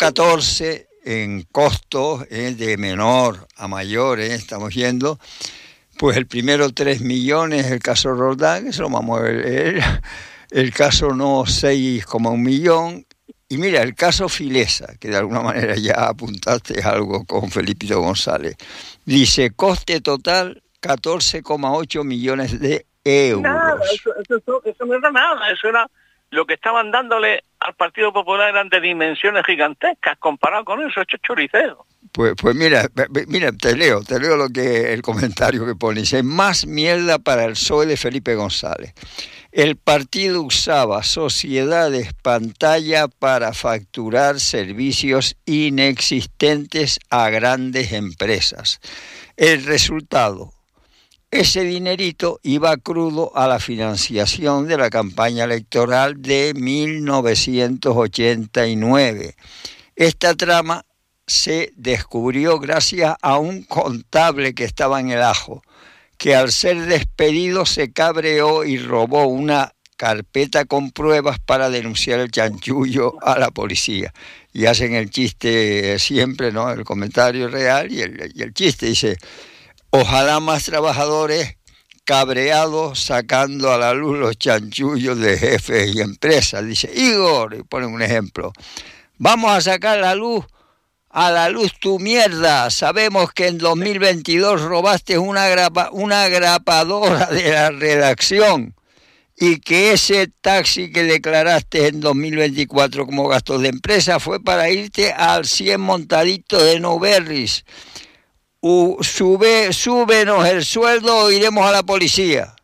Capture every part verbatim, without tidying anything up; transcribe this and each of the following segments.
catorce en costos, eh, de menor a mayor, eh, estamos yendo. Pues el primero tres millones, el caso Roldán, eso lo vamos a ver. El, el caso no seis coma uno millón. Y mira, el caso Filesa, que de alguna manera ya apuntaste algo con Felipito González. Dice, coste total catorce coma ocho millones de euros. Nada, eso, eso, eso no era nada, eso era lo que estaban dándole al Partido Popular, eran de dimensiones gigantescas comparado con eso, hecho choriceo. Pues, pues mira, mira, te leo, te leo lo que el comentario que pone. Dice, más mierda para el P S O E de Felipe González. El partido usaba sociedades pantalla para facturar servicios inexistentes a grandes empresas. El resultado, ese dinerito iba crudo a la financiación de la campaña electoral de mil novecientos ochenta y nueve. Esta trama se descubrió gracias a un contable que estaba en el ajo, que al ser despedido se cabreó y robó una carpeta con pruebas para denunciar el chanchullo a la policía. Y hacen el chiste siempre, ¿no? El comentario real y el, y el chiste. Dice, ojalá más trabajadores cabreados sacando a la luz los chanchullos de jefes y empresas. Dice, Igor, y ponen un ejemplo, vamos a sacar la luz a la luz tu mierda. Sabemos que en dos mil veintidós robaste una, grapa, una grapadora de la redacción y que ese taxi que declaraste en dos mil veinticuatro como gasto de empresa fue para irte al cien montadito de No Berries. Uh, sube, súbenos el sueldo o iremos a la policía.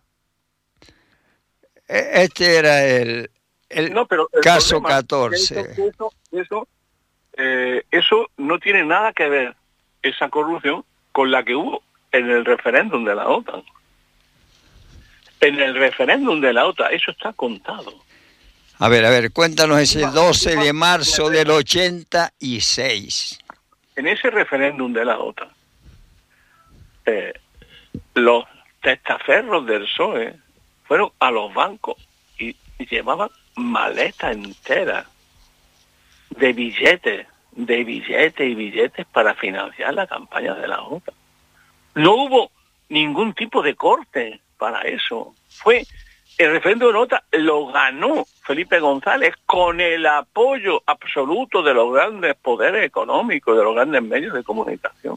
Este era el, el, no, pero el caso catorce. Eso, eso, eso Eh, eso no tiene nada que ver, esa corrupción, con la que hubo en el referéndum de la OTAN. En el referéndum de la OTAN, eso está contado. A ver, a ver, cuéntanos ese doce de marzo del ochenta y seis. En ese referéndum de la OTAN, eh, los testaferros del P S O E fueron a los bancos y, y llevaban maletas enteras de billetes, de billetes y billetes para financiar la campaña de la OTAN. No hubo ningún tipo de corte para eso. Fue el referéndum de la OTAN, lo ganó Felipe González con el apoyo absoluto de los grandes poderes económicos, de los grandes medios de comunicación.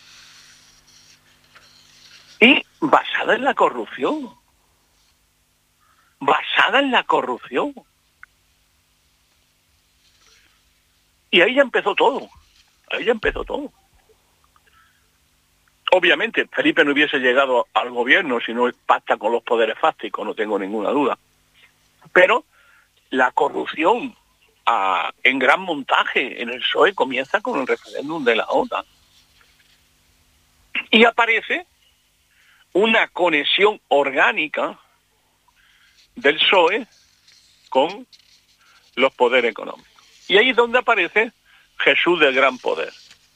Y basada en la corrupción. Basada en la corrupción. Y ahí ya empezó todo, ahí ya empezó todo. Obviamente, Felipe no hubiese llegado al gobierno si no pacta con los poderes fácticos, no tengo ninguna duda. Pero la corrupción a, en gran montaje en el P S O E comienza con el referéndum de la OTAN. Y aparece una conexión orgánica del P S O E con los poderes económicos. Y ahí es donde aparece Jesús del Gran Poder.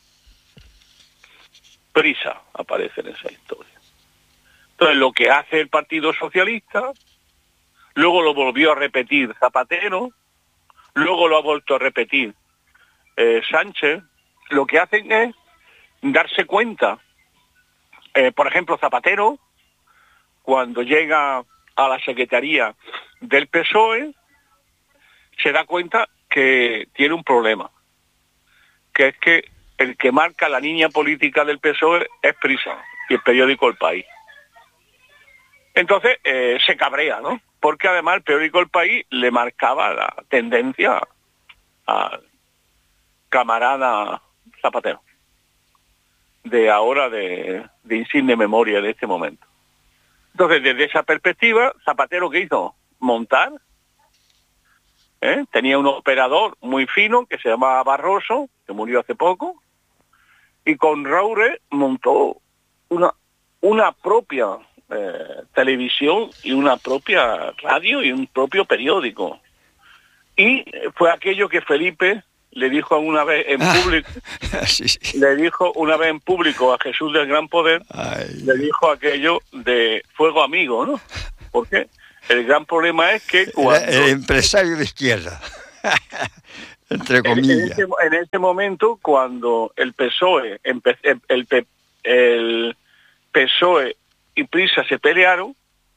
Prisa aparece en esa historia. Entonces, lo que hace el Partido Socialista, luego lo volvió a repetir Zapatero, luego lo ha vuelto a repetir eh, Sánchez, lo que hacen es darse cuenta, eh, por ejemplo, Zapatero, cuando llega a la Secretaría del P S O E, se da cuenta que tiene un problema, que es que el que marca la línea política del P S O E es Prisa y el periódico El País. Entonces eh, se cabrea, ¿no? Porque además el periódico El País le marcaba la tendencia al camarada Zapatero, de ahora de, de insigne memoria de este momento. Entonces, desde esa perspectiva, Zapatero, ¿qué hizo? Montar. ¿Eh? Tenía un operador muy fino que se llamaba Barroso, que murió hace poco, y con Roure montó una, una propia eh, televisión y una propia radio y un propio periódico. Y fue aquello que Felipe le dijo una vez en público, ah, sí, sí. le dijo una vez en público a Jesús del Gran Poder, Ay. le dijo aquello de fuego amigo, ¿no? ¿Por qué? El gran problema es que cuando... El empresario de izquierda. entre comillas. En ese, en ese momento, cuando el P S O E, el, el, el P S O E y Prisa se pelearon,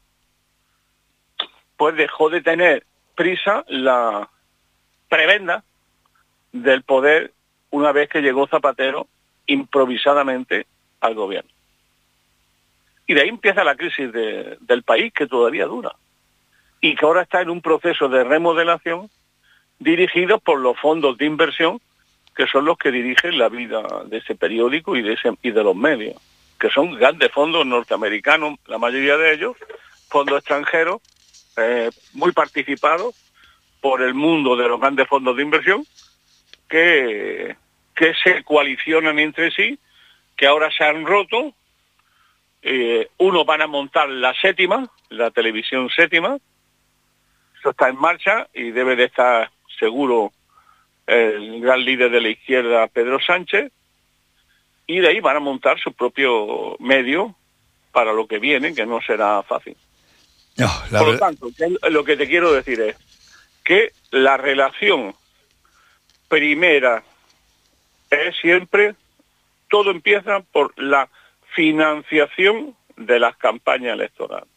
pues dejó de tener Prisa la prebenda del poder una vez que llegó Zapatero improvisadamente al gobierno. Y de ahí empieza la crisis de, del país, que todavía dura, y que ahora está en un proceso de remodelación dirigido por los fondos de inversión, que son los que dirigen la vida de ese periódico y de, ese, y de los medios, que son grandes fondos norteamericanos, la mayoría de ellos, fondos extranjeros, eh, muy participados por el mundo de los grandes fondos de inversión, que, que se coalicionan entre sí, que ahora se han roto. Eh, uno van a montar la séptima, la televisión séptima, eso está en marcha y debe de estar seguro el gran líder de la izquierda, Pedro Sánchez, y de ahí van a montar su propio medio para lo que viene, que no será fácil. No, la Por lo verdad... tanto, lo que te quiero decir es que la relación primera es siempre, todo empieza por la financiación de las campañas electorales.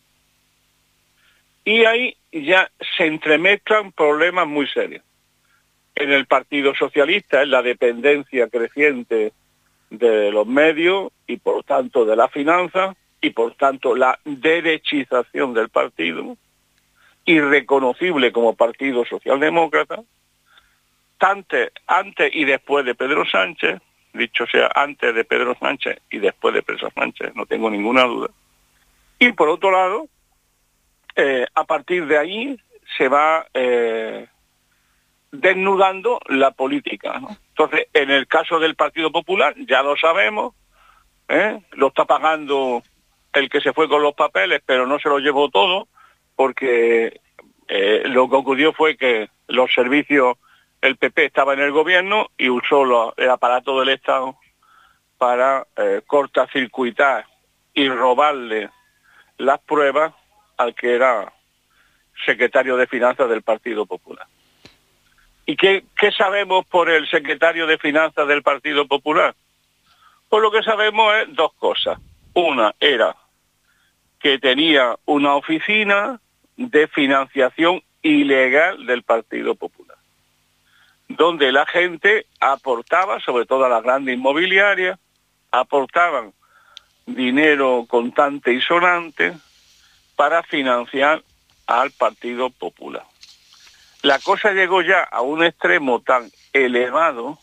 Y ahí ya se entremezclan problemas muy serios. En el Partido Socialista es la dependencia creciente de los medios y por tanto de la finanza y por tanto la derechización del partido, irreconocible como partido socialdemócrata, antes, antes y después de Pedro Sánchez, dicho sea antes de Pedro Sánchez y después de Pedro Sánchez, no tengo ninguna duda. Y por otro lado, eh, a partir de ahí se va eh, desnudando la política, ¿no? Entonces, en el caso del Partido Popular, ya lo sabemos, ¿eh? Lo está pagando el que se fue con los papeles, pero no se lo llevó todo, porque eh, lo que ocurrió fue que los servicios, el P P estaba en el gobierno y usó lo, el aparato del Estado para eh, cortacircuitar y robarle las pruebas al que era secretario de Finanzas del Partido Popular. ¿Y qué, qué sabemos por el secretario de Finanzas del Partido Popular? Pues lo que sabemos es dos cosas. Una era que tenía una oficina de financiación ilegal del Partido Popular, donde la gente aportaba, sobre todo a las grandes inmobiliarias, aportaban dinero contante y sonante para financiar al Partido Popular. La cosa llegó ya a un extremo tan elevado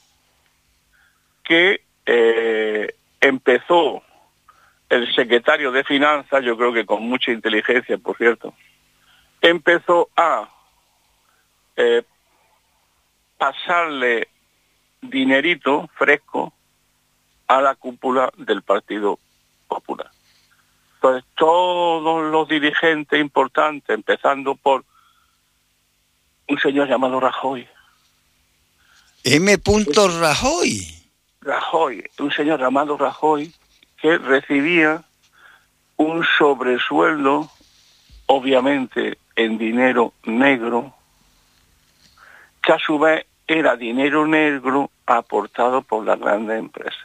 que eh, empezó el secretario de Finanzas, yo creo que con mucha inteligencia, por cierto, empezó a eh, pasarle dinerito fresco a la cúpula del Partido Popular. Entonces, todos los dirigentes importantes, empezando por un señor llamado Rajoy. M. Rajoy. Rajoy, un señor llamado Rajoy, que recibía un sobresueldo, obviamente en dinero negro, que a su vez era dinero negro aportado por las grandes empresas.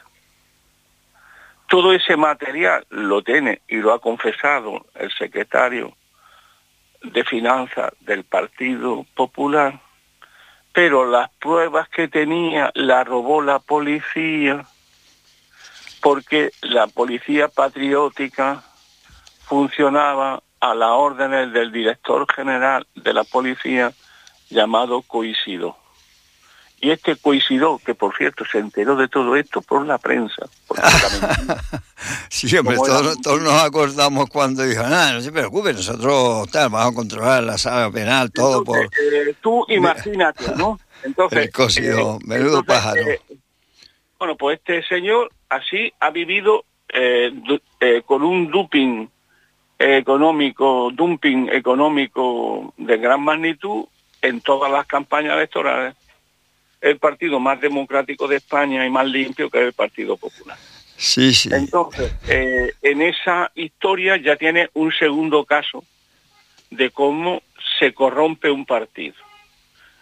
Todo ese material lo tiene y lo ha confesado el secretario de Finanzas del Partido Popular, pero las pruebas que tenía las robó la policía, porque la policía patriótica funcionaba a las órdenes del director general de la policía llamado Coisidó. Y este Coisidó, que por cierto se enteró de todo esto por la prensa. Porque sí, hombre, todos, todos nos acordamos cuando dijo, nada, no se preocupe, nosotros tal, vamos a controlar la sala penal, todo. Entonces, por eh, tú imagínate, ¿no? Entonces, el Coisidó, eh, menudo entonces, pájaro. Eh, bueno, pues este señor así ha vivido eh, du, eh, con un dumping económico, dumping económico de gran magnitud en todas las campañas electorales. El partido más democrático de España y más limpio, que es el Partido Popular. Sí, sí. Entonces, eh, en esa historia ya tiene un segundo caso de cómo se corrompe un partido.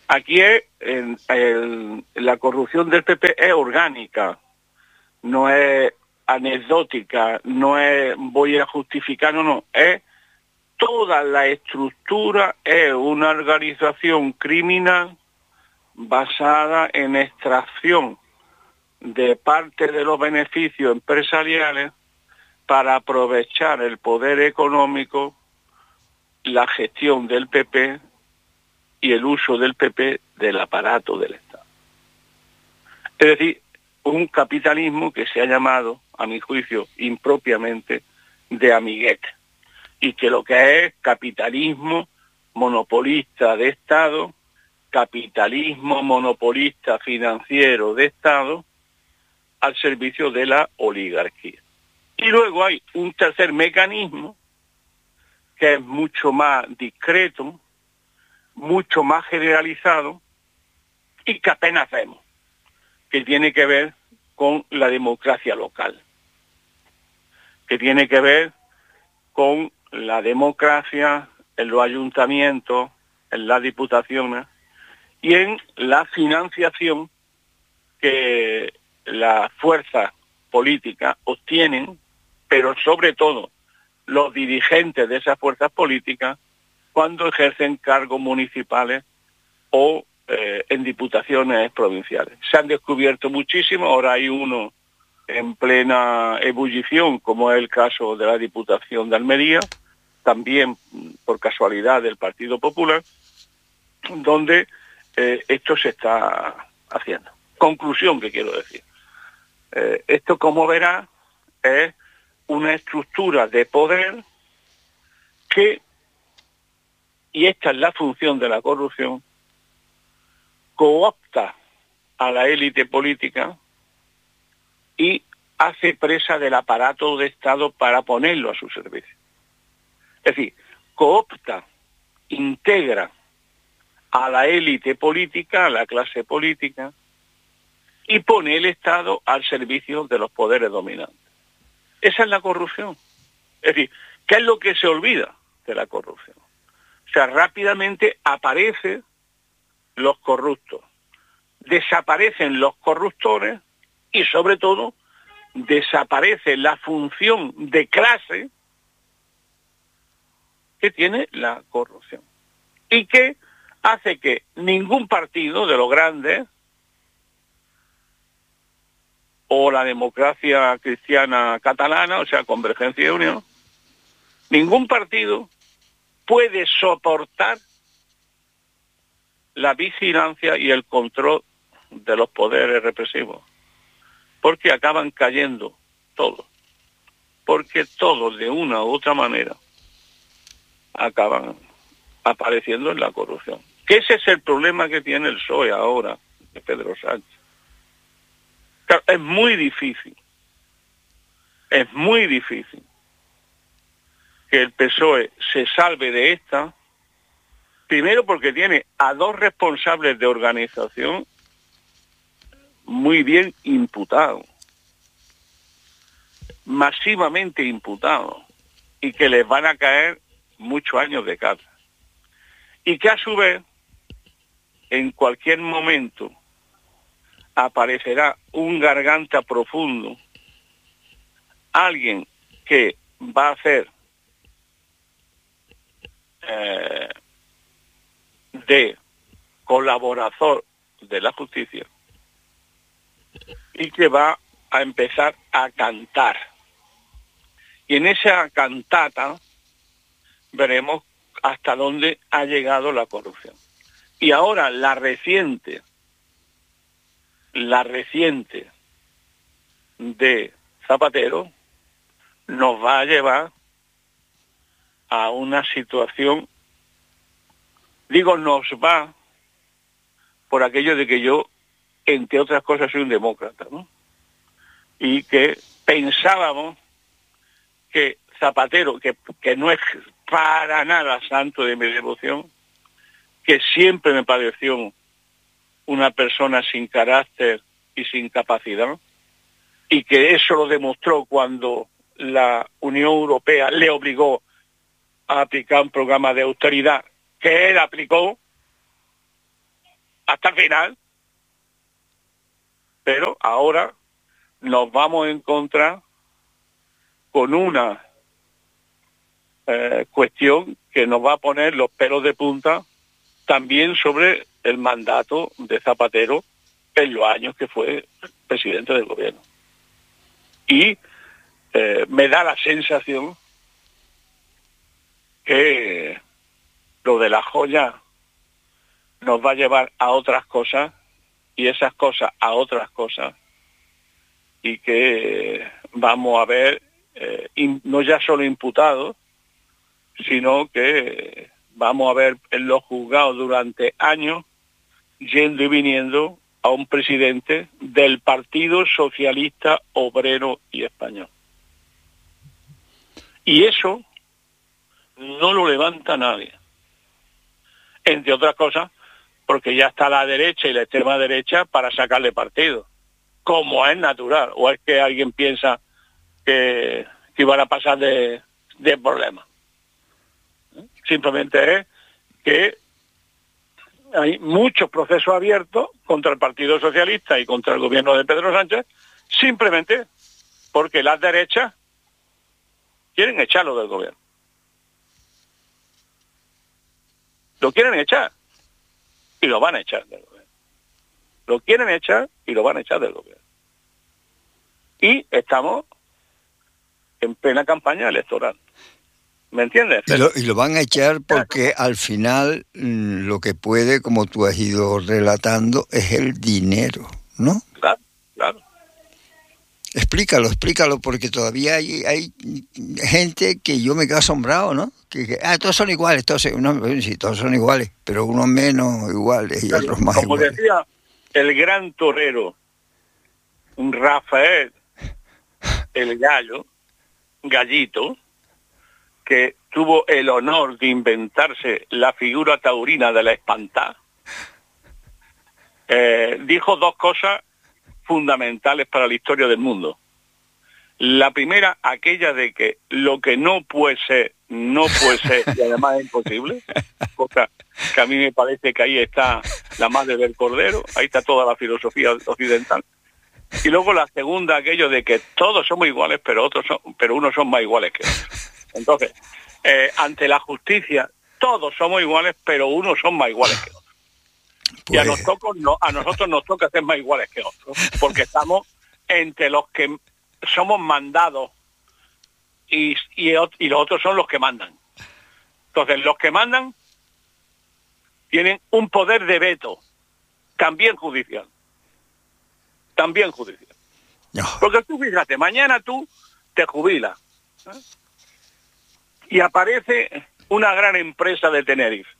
Aquí es en, el, la corrupción del P P es orgánica, no es anecdótica, no es voy a justificar, no, no, es toda la estructura, es una organización criminal basada en extracción de parte de los beneficios empresariales para aprovechar el poder económico, la gestión del P P y el uso del P P del aparato del Estado. Es decir, un capitalismo que se ha llamado, a mi juicio, impropiamente, de amiguete, y que lo que es capitalismo monopolista de Estado, capitalismo monopolista financiero de Estado, al servicio de la oligarquía. Y luego hay un tercer mecanismo que es mucho más discreto, mucho más generalizado y que apenas vemos, que tiene que ver con la democracia local, que tiene que ver con la democracia en los ayuntamientos, en las diputaciones y en la financiación que las fuerzas políticas obtienen, pero sobre todo los dirigentes de esas fuerzas políticas cuando ejercen cargos municipales o eh, en diputaciones provinciales. Se han descubierto muchísimo, ahora hay uno en plena ebullición, como es el caso de la Diputación de Almería, también por casualidad del Partido Popular, donde eh, esto se está haciendo. Conclusión que quiero decir. Eh, esto, como verá, es una estructura de poder que, y esta es la función de la corrupción, coopta a la élite política y hace presa del aparato de Estado para ponerlo a su servicio. Es decir, coopta, integra a la élite política, a la clase política, y pone el Estado al servicio de los poderes dominantes. Esa es la corrupción. Es decir, ¿qué es lo que se olvida de la corrupción? O sea, rápidamente aparecen los corruptos, desaparecen los corruptores y, sobre todo, desaparece la función de clase que tiene la corrupción y que hace que ningún partido de los grandes o la democracia cristiana catalana, o sea, Convergencia y Unión, ningún partido puede soportar la vigilancia y el control de los poderes represivos, porque acaban cayendo todos, porque todos de una u otra manera acaban apareciendo en la corrupción. Que ese es el problema que tiene el P S O E ahora, de Pedro Sánchez. Claro, es muy difícil, es muy difícil que el P S O E se salve de esta, primero porque tiene a dos responsables de organización muy bien imputados, masivamente imputados, y que les van a caer muchos años de cárcel. Y que a su vez, en cualquier momento, aparecerá un garganta profundo, alguien que va a hacer eh, de colaborador de la justicia y que va a empezar a cantar. Y en esa cantata veremos hasta dónde ha llegado la corrupción. Y ahora la reciente, la reciente de Zapatero nos va a llevar a una situación, digo nos va, por aquello de que yo, entre otras cosas, soy un demócrata, ¿no? Y que pensábamos que Zapatero, que, que no es para nada santo de mi devoción, que siempre me pareció una persona sin carácter y sin capacidad, y que eso lo demostró cuando la Unión Europea le obligó a aplicar un programa de austeridad que él aplicó, hasta el final. Pero ahora nos vamos a encontrar con una eh, cuestión que nos va a poner los pelos de punta también sobre el mandato de Zapatero en los años que fue presidente del gobierno. Y eh, me da la sensación que lo de la joya nos va a llevar a otras cosas y esas cosas a otras cosas y que vamos a ver eh, in, no ya solo imputados, sino que vamos a ver en los juzgados durante años yendo y viniendo a un presidente del Partido Socialista Obrero y Español. Y eso no lo levanta nadie. Entre otras cosas, porque ya está la derecha y la extrema derecha para sacarle partido, como es natural. O es que alguien piensa que, que iban a pasar de, de problemas. Simplemente es que hay muchos procesos abiertos contra el Partido Socialista y contra el gobierno de Pedro Sánchez, simplemente porque las derechas quieren echarlo del gobierno. Lo quieren echar y lo van a echar del gobierno. Lo quieren echar y lo van a echar del gobierno. Y estamos en plena campaña electoral. ¿Me entiendes? Y lo, y lo van a echar porque al final mmm, lo que puede, como tú has ido relatando, es el dinero, ¿no? Claro, claro. Explícalo, explícalo, porque todavía hay, hay gente que yo me quedo asombrado, ¿no? Que, que ah, todos son iguales, todos, no, sí, todos son iguales, pero unos menos iguales y claro, otros más como iguales. Como decía el gran torero, un Rafael, el gallo, gallito, que tuvo el honor de inventarse la figura taurina de la espantada, eh, dijo dos cosas fundamentales para la historia del mundo. La primera, aquella de que lo que no puede ser, no puede ser, y además es imposible, cosa que a mí me parece que ahí está la madre del cordero, ahí está toda la filosofía occidental. Y luego la segunda, aquello de que todos somos iguales, pero otros son, pero unos son más iguales que otros. Entonces, eh, ante la justicia, todos somos iguales, pero unos son más iguales que otros. Pues... Y a nosotros, no, a nosotros nos toca ser más iguales que otros, porque estamos entre los que somos mandados y, y, y los otros son los que mandan. Entonces, los que mandan tienen un poder de veto, también judicial. También judicial. No. Porque tú, fíjate, mañana tú te jubilas, ¿eh? Y aparece una gran empresa de Tenerife.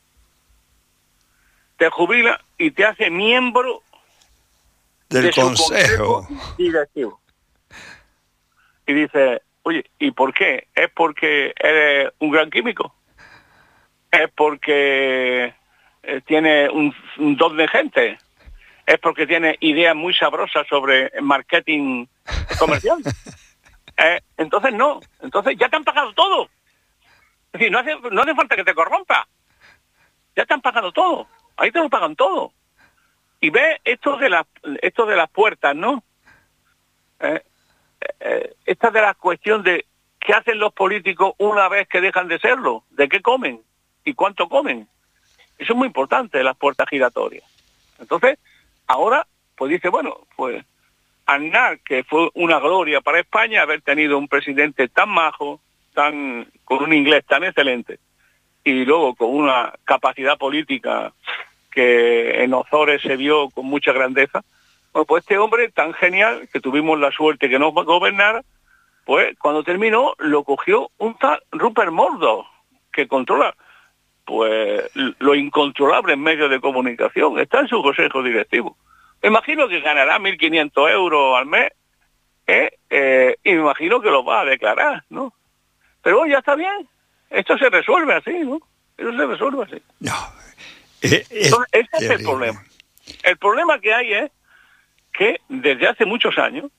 Te jubila y te hace miembro del de su consejo. consejo directivo. Y dice, oye, ¿y por qué? ¿Es porque eres un gran químico? ¿Es porque tiene un, un don de gente? ¿Es porque tiene ideas muy sabrosas sobre marketing comercial? eh, entonces no, entonces ya te han pagado todo. Es decir, no hace, no hace falta que te corrompa. Ya te han pagado todo. Ahí te lo pagan todo. Y ve esto de las, esto de las puertas, ¿no? Eh, eh, esta de la cuestión de qué hacen los políticos una vez que dejan de serlo, de qué comen y cuánto comen. Eso es muy importante, las puertas giratorias. Entonces, ahora, pues dice, bueno, pues Aznar, que fue una gloria para España haber tenido un presidente tan majo, tan con un inglés tan excelente, y luego con una capacidad política que en Ozores se vio con mucha grandeza, bueno, pues este hombre tan genial, que tuvimos la suerte que nos gobernara, pues cuando terminó lo cogió un tal Rupert Murdoch, que controla pues lo incontrolable en medios de comunicación, está en su consejo directivo. Me imagino que ganará mil quinientos euros al mes, ¿eh? Eh, y me imagino que lo va a declarar, ¿no? Pero bueno, ya está bien, esto se resuelve así, ¿no? Eso se resuelve así. No, eh, Entonces, ese es terrible. El problema. El problema que hay es que desde hace muchos años,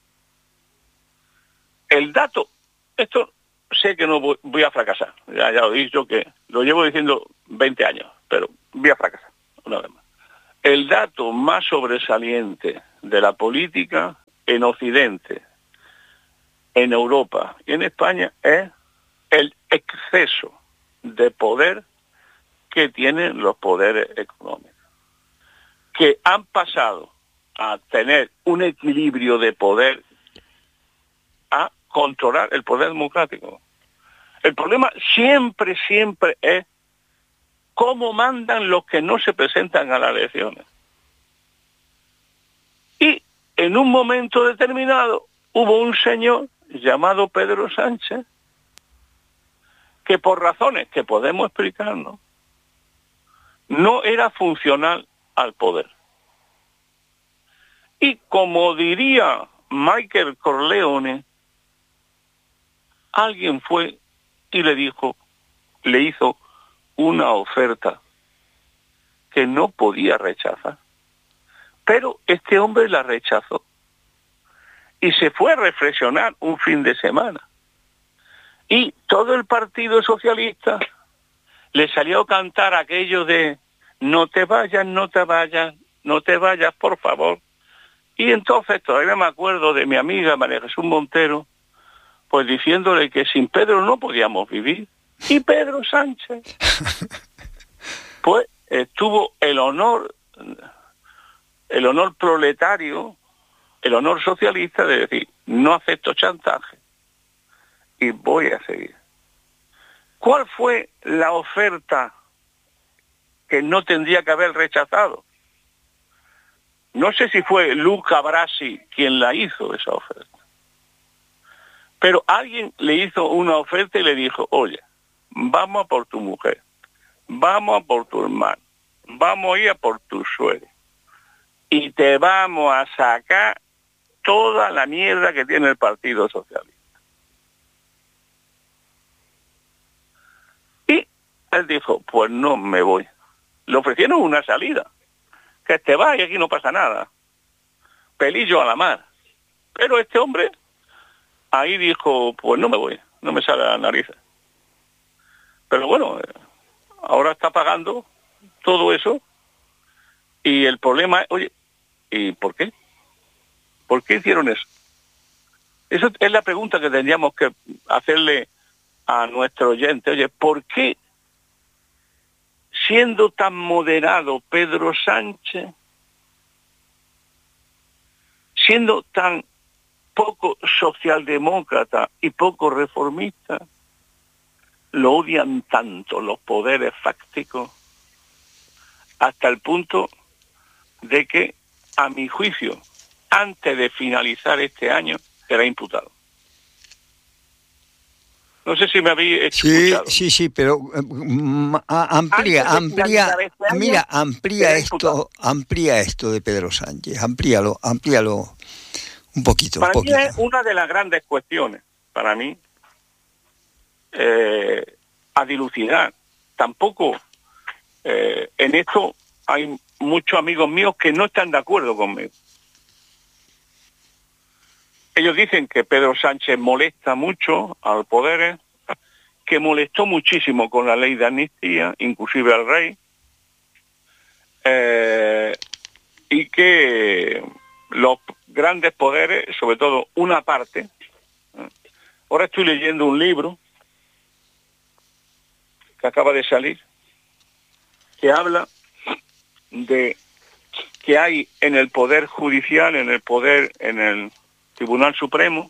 el dato, esto sé que no voy, voy a fracasar, ya, ya lo he dicho que lo llevo diciendo veinte años, pero voy a fracasar, una vez más. el dato más sobresaliente de la política en Occidente, en Europa y en España es el exceso de poder que tienen los poderes económicos, que han pasado a tener un equilibrio de poder a controlar el poder democrático. El problema siempre, siempre es cómo mandan los que no se presentan a las elecciones. Y en un momento determinado hubo un señor llamado Pedro Sánchez que por razones que podemos explicarnos no era funcional al poder. Y como diría Michael Corleone, alguien fue y le dijo, le hizo una oferta que no podía rechazar. Pero este hombre la rechazó. Y se fue a reflexionar un fin de semana. Y todo el Partido Socialista le salió a cantar aquello de no te vayas, no te vayas, no te vayas, por favor. Y entonces todavía me acuerdo de mi amiga María Jesús Montero, pues diciéndole que sin Pedro no podíamos vivir. Y Pedro Sánchez, pues tuvo el honor, el honor proletario, el honor socialista de decir, no acepto chantaje y voy a seguir. ¿Cuál fue la oferta que no tendría que haber rechazado? No sé si fue Luca Brasi quien la hizo esa oferta. Pero alguien le hizo una oferta y le dijo, oye, vamos a por tu mujer, vamos a por tu hermano, vamos a ir a por tu suegro y te vamos a sacar toda la mierda que tiene el Partido Socialista. Y él dijo, pues no me voy. Le ofrecieron una salida, que te vas y aquí no pasa nada, pelillo a la mar. Pero este hombre ahí dijo, pues no me voy, no me sale la nariz. Pero bueno, ahora está pagando todo eso y el problema es, oye, ¿y por qué? ¿Por qué hicieron eso? Esa es la pregunta que tendríamos que hacerle a nuestro oyente. Oye, ¿por qué, siendo tan moderado Pedro Sánchez, siendo tan poco socialdemócrata y poco reformista, lo odian tanto los poderes fácticos hasta el punto de que, a mi juicio, antes de finalizar este año, será imputado? No sé si me habéis escuchado. Sí, sí, sí, pero um, amplía, amplía, este año, mira, amplía esto, imputado. amplía esto de Pedro Sánchez, amplíalo, amplíalo un poquito. Para un mí poquito. es una de las grandes cuestiones, para mí, eh, a dilucidar. Tampoco eh, en esto hay muchos amigos míos que no están de acuerdo conmigo. Ellos dicen que Pedro Sánchez molesta mucho al poder, que molestó muchísimo con la ley de amnistía, inclusive al rey, eh, y que los grandes poderes, sobre todo una parte, ¿eh? Ahora estoy leyendo un libro que acaba de salir, que habla de que hay en el poder judicial, en el poder, en el Tribunal Supremo.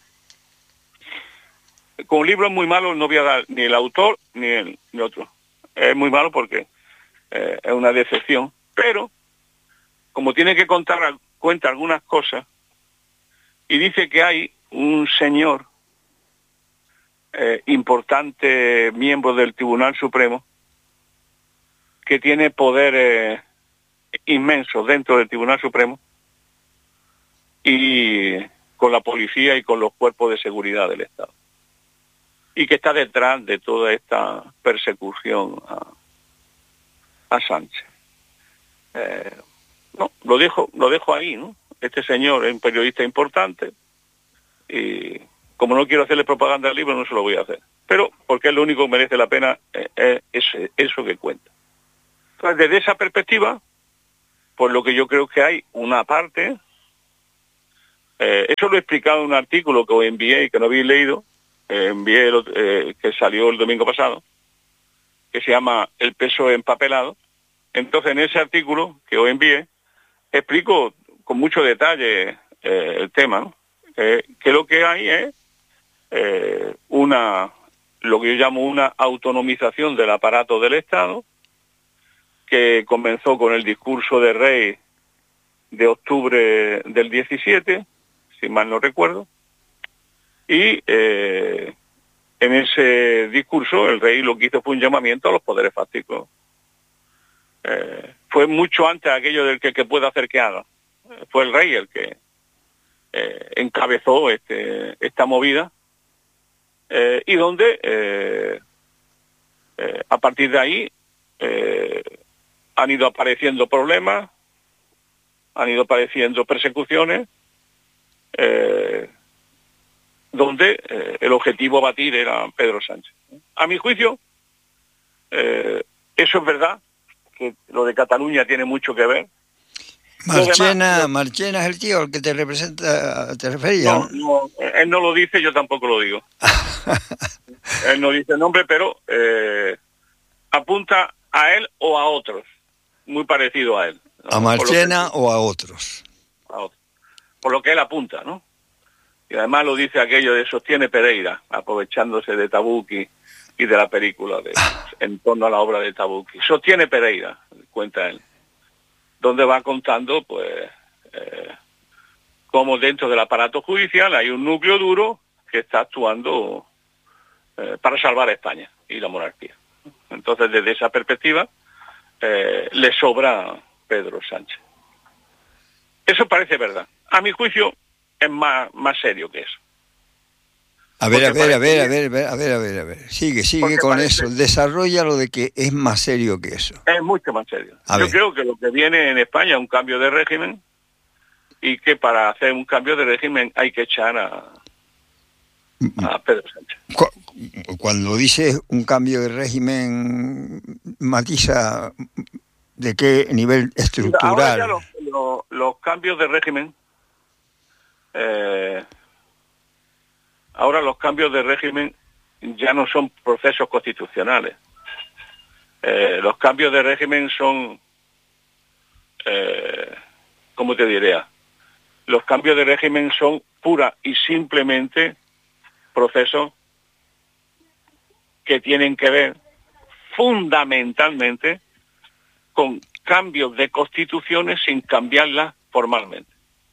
Como libro es muy malo, no voy a dar ni el autor ni el ni otro. Es muy malo porque eh, es una decepción. Pero, como tiene que contar, cuenta algunas cosas, y dice que hay un señor eh, importante, miembro del Tribunal Supremo, que tiene poderes inmensos dentro del Tribunal Supremo, y con la policía y con los cuerpos de seguridad del Estado, y que está detrás de toda esta persecución a, a Sánchez. Eh, no, lo dejo, lo dejo ahí, ¿no? Este señor es un periodista importante y como no quiero hacerle propaganda al libro, no se lo voy a hacer. Pero porque es lo único que merece la pena, eh, es eso que cuenta. Entonces, desde esa perspectiva, Por lo que yo creo que hay una parte, eh, eso lo he explicado en un artículo que os envié y que no habéis leído, eh, envié el, eh, que salió el domingo pasado, que se llama El peso empapelado. Entonces, en ese artículo que os envié, explico con mucho detalle eh, el tema, ¿no? Eh, que lo que hay es eh, una, lo que yo llamo una autonomización del aparato del Estado, que comenzó con el discurso de Rey de octubre del diecisiete, si mal no recuerdo, y eh, en ese discurso el Rey lo que hizo fue un llamamiento a los poderes fácticos. Eh, fue mucho antes aquello del que, que pueda hacer que haga. Fue el Rey el que eh, encabezó este, esta movida, eh, y donde eh, eh, a partir de ahí eh, han ido apareciendo problemas, han ido apareciendo persecuciones, eh, donde eh, el objetivo a batir era Pedro Sánchez. A mi juicio, eh, eso es verdad, que lo de Cataluña tiene mucho que ver. Marchena, demás, Marchena es el tío al que te representa, te refería. No, no, él no lo dice, yo tampoco lo digo. Él no dice el nombre, pero eh, apunta a él o a otros, muy parecido a él, ¿no? ¿A Marchena que, o a otros? A otros. Por lo que él apunta, ¿no? Y además lo dice aquello de sostiene Pereira, aprovechándose de Tabucchi y de la película de, en torno a la obra de Tabucchi. Sostiene Pereira, cuenta él, donde va contando, pues, eh, cómo dentro del aparato judicial hay un núcleo duro que está actuando eh, para salvar a España y la monarquía. Entonces, desde esa perspectiva, eh, le sobra Pedro Sánchez. Eso parece verdad. A mi juicio, es más, más serio que eso. A ver, a ver, a ver, a ver, a ver, a ver, a ver. Sigue, sigue con eso. Desarrolla lo de que es más serio que eso. Es mucho más serio. A Yo ver. creo que lo que viene en España es un cambio de régimen, y que para hacer un cambio de régimen hay que echar a, a Pedro Sánchez. Cuando dices un cambio de régimen, matiza de qué nivel estructural. Ahora ya los, los, los cambios de régimen, eh, ahora los cambios de régimen ya no son procesos constitucionales. Eh, los cambios de régimen son, eh, ¿cómo te diría? Los cambios de régimen son pura y simplemente procesos que tienen que ver fundamentalmente con cambios de constituciones sin cambiarlas formalmente.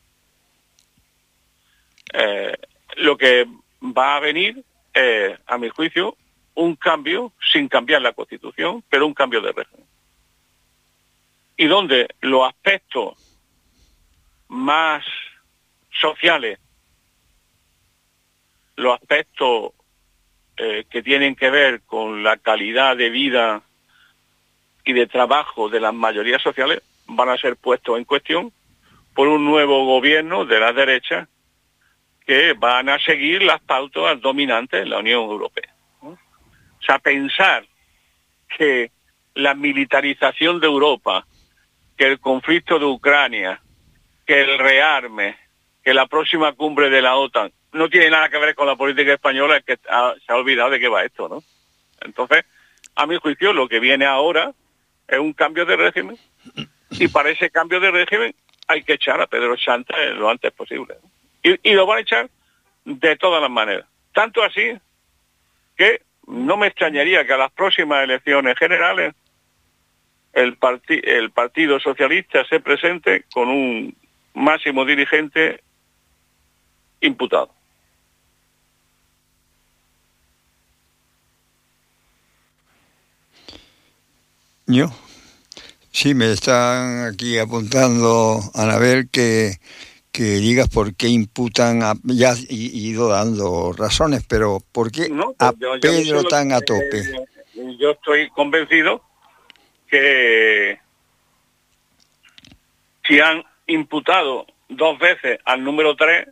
Eh, lo que va a venir es, a mi juicio, un cambio sin cambiar la Constitución, pero un cambio de régimen. Y donde los aspectos más sociales, los aspectos eh, que tienen que ver con la calidad de vida y de trabajo de las mayorías sociales, van a ser puestos en cuestión por un nuevo gobierno de la derecha que van a seguir las pautas dominantes de la Unión Europea. O sea, pensar que la militarización de Europa, que el conflicto de Ucrania, que el rearme, que la próxima cumbre de la OTAN, no tiene nada que ver con la política española, es que ha, se ha olvidado de qué va esto, ¿no? Entonces, a mi juicio, lo que viene ahora es un cambio de régimen, y para ese cambio de régimen hay que echar a Pedro Sánchez lo antes posible, ¿no? Y, y lo van a echar de todas las maneras. Tanto así que no me extrañaría que a las próximas elecciones generales el, parti- el Partido Socialista se presente con un máximo dirigente imputado. ¿Yo? Sí, me están aquí apuntando, Anabel, que, que digas por qué imputan, a, ya has ido dando razones, pero ¿por qué No, a yo, yo Pedro no tan que, a tope? Eh, yo estoy convencido que si han imputado dos veces al número tres,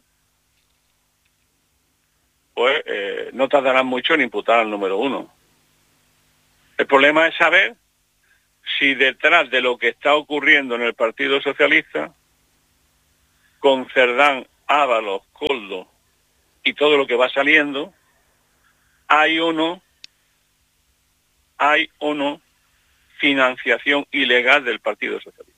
pues eh, no tardarán mucho en imputar al número uno. El problema es saber si detrás de lo que está ocurriendo en el Partido Socialista, con Cerdán, Ábalos, Koldo y todo lo que va saliendo, hay o no, hay o no financiación ilegal del Partido Socialista.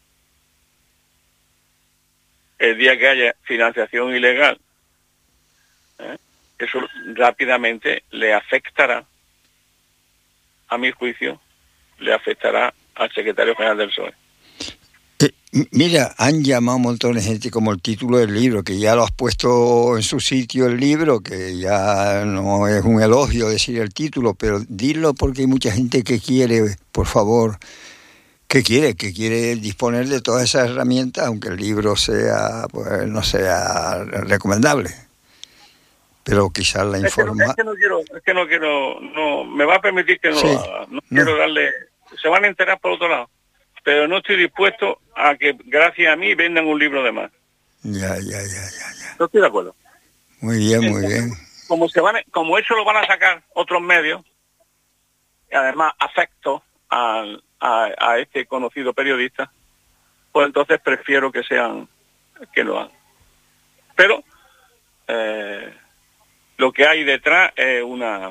El día que haya financiación ilegal, ¿eh? eso rápidamente le afectará, a mi juicio, le afectará al secretario general del P S O E. Eh, mira, han llamado un montón de gente como el título del libro, que ya lo has puesto en su sitio el libro, que ya no es un elogio decir el título, pero dilo porque hay mucha gente que quiere, por favor, que quiere, que quiere disponer de todas esas herramientas, aunque el libro sea, pues, no sea recomendable. Pero quizás la información... Es, que no, es que no quiero, es que no quiero, no, me va a permitir que no sí, lo haga. No, no quiero darle, se van a enterar por otro lado, pero no estoy dispuesto a que gracias a mí vendan un libro de más. Ya, ya, ya, ya, ya. No estoy de acuerdo. Muy bien, muy Entonces, bien. Como se van, como eso lo van a sacar otros medios, y además afecto a, a, a este conocido periodista, pues entonces prefiero que sean, que lo hagan. Pero eh, lo que hay detrás es una,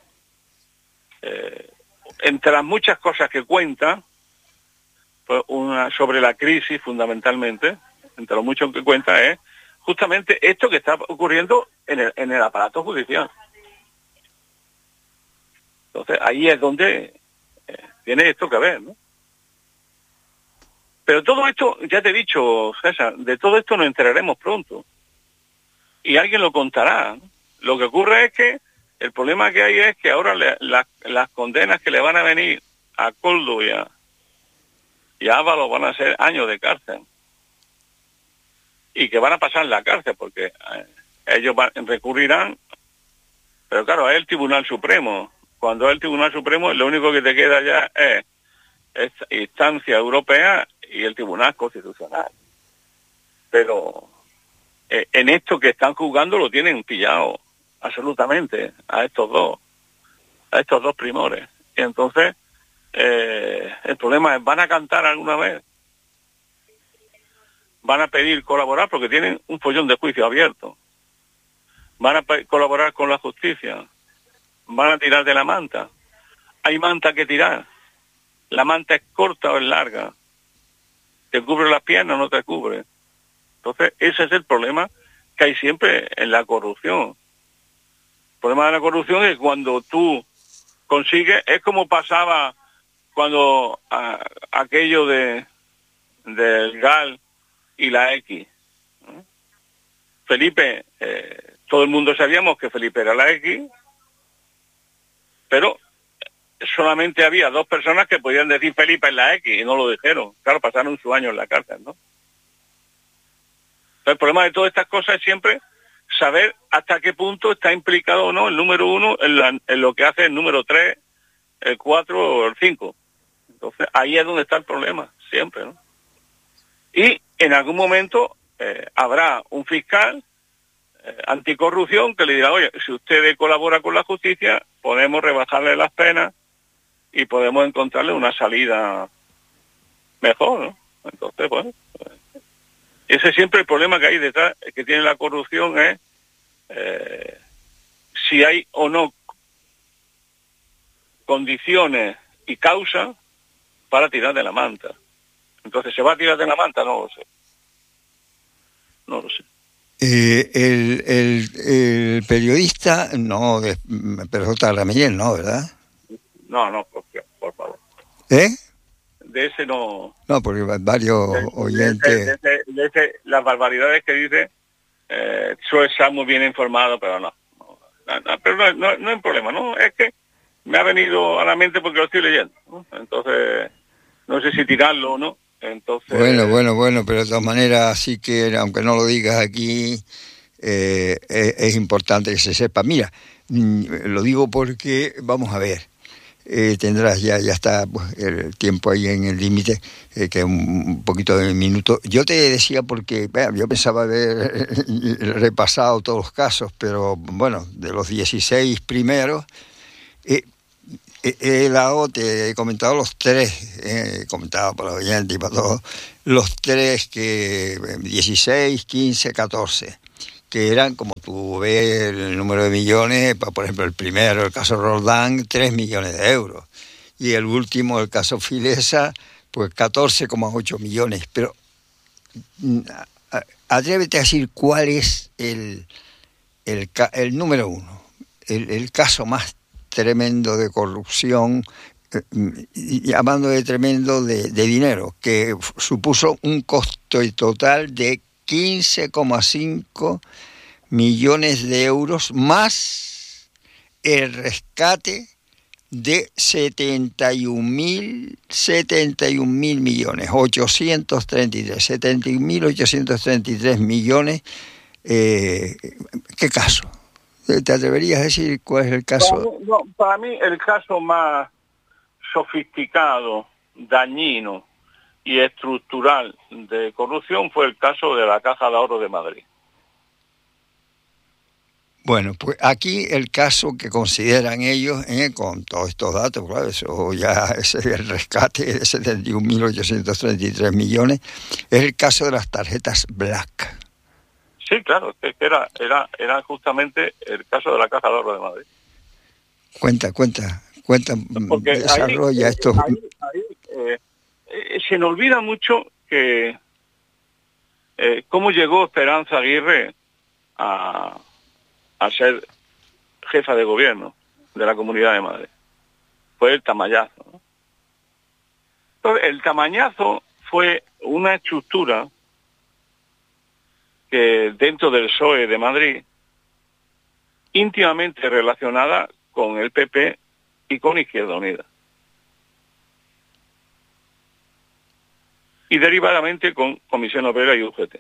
eh, entre las muchas cosas que cuenta, pues una sobre la crisis fundamentalmente, entre lo mucho que cuenta es justamente esto que está ocurriendo en el, en el aparato judicial. Entonces ahí es donde eh, tiene esto que ver, ¿no? Pero todo esto, ya te he dicho, César, de todo esto nos enteraremos pronto. Y alguien lo contará. Lo que ocurre es que el problema que hay es que ahora le, la, las condenas que le van a venir a Koldo y a, y a Ábalos van a ser años de cárcel. Y que van a pasar en la cárcel porque eh, ellos van, recurrirán. Pero claro, es el Tribunal Supremo. Cuando es el Tribunal Supremo, lo único que te queda ya es, es instancia europea y el Tribunal Constitucional. Pero eh, en esto que están juzgando lo tienen pillado absolutamente a estos dos, a estos dos primores. Y entonces eh, el problema es, ¿van a cantar alguna vez? ¿Van a pedir colaborar? Porque tienen un follón de juicio abierto. ¿Van a pe- colaborar con la justicia? ¿Van a tirar de la manta? Hay manta que tirar. La manta es corta o es larga. ¿Te cubre las piernas o no te cubre? Entonces, ese es el problema que hay siempre en la corrupción. El problema de la corrupción es cuando tú consigues, es como pasaba cuando a, aquello de del G A L y la X. ¿no? Felipe, eh, todo el mundo sabíamos que Felipe era la X, pero solamente había dos personas que podían decir Felipe es la X y no lo dijeron. Claro, pasaron su año en la cárcel, ¿no? El problema de todas estas cosas es siempre saber hasta qué punto está implicado o no el número uno en, la, en lo que hace el número tres, el cuatro o el cinco. Entonces, ahí es donde está el problema, siempre, ¿no? Y en algún momento eh, habrá un fiscal eh, anticorrupción que le dirá, oye, si usted colabora con la justicia, podemos rebajarle las penas y podemos encontrarle una salida mejor, ¿no? Entonces, bueno, ese es siempre el problema que hay detrás, que tiene la corrupción, es eh, si hay o no condiciones y causas para tirar de la manta. Entonces, ¿se va a tirar de la manta? No lo sé. No lo sé. Eh, el, el, el periodista, no, de, pero J. Ramírez, no, ¿verdad? No, no, por, por favor. ¿Eh? De ese no... No, porque varios de, oyentes... De ese, de ese, de ese, las barbaridades que dice, eh, suele estar muy bien informado, pero no. no, no pero no, no, no hay problema, ¿no? Es que me ha venido a la mente porque lo estoy leyendo, ¿no? Entonces, no sé si tirarlo o no. Entonces... Bueno, bueno, bueno, pero de todas maneras, sí que, aunque no lo digas aquí, eh, es, es importante que se sepa. Mira, lo digo porque, vamos a ver, eh, tendrás ya, ya está pues, el tiempo ahí en el límite, eh, que es un, un poquito de minuto. Yo te decía porque, bueno, yo pensaba haber repasado todos los casos, pero bueno, de los dieciséis primeros, eh, He dado, te he comentado los tres, eh, he comentado para los oyentes y para todos, los tres que dieciséis, quince, catorce, que eran, como tú ves, el número de millones, por ejemplo, el primero, el caso Roldán, tres millones de euros, y el último, el caso Filesa, pues catorce coma ocho millones. Pero atrévete a decir cuál es el, el, el número uno, el, el caso más tremendo de corrupción, llamando de tremendo de, de dinero, que supuso un costo total de quince coma cinco millones de euros, más el rescate de setenta y un mil millones, ochocientos treinta y tres, setenta y un mil ochocientos treinta y tres millones. Eh, ¿Qué caso? ¿Te atreverías a decir cuál es el caso? Para mí, no, para mí el caso más sofisticado, dañino y estructural de corrupción fue el caso de la Caja de Ahorro de Madrid. Bueno, pues aquí el caso que consideran ellos, eh, con todos estos datos, claro, eso ya ese es el rescate de setenta y un mil ochocientos treinta y tres millones, es el caso de las tarjetas Black. Sí, claro, que era, era, era justamente el caso de la Caja de Ahorro de Madrid. Cuenta, cuenta, cuenta, porque desarrolla ahí, esto. Ahí, ahí, eh, eh, se nos olvida mucho que eh, cómo llegó Esperanza Aguirre a, a ser jefa de gobierno de la Comunidad de Madrid. Fue el tamañazo, ¿no? Entonces, el tamañazo fue una estructura que dentro del P S O E de Madrid, íntimamente relacionada con el P P y con Izquierda Unida. Y derivadamente con Comisión Obrera y U G T.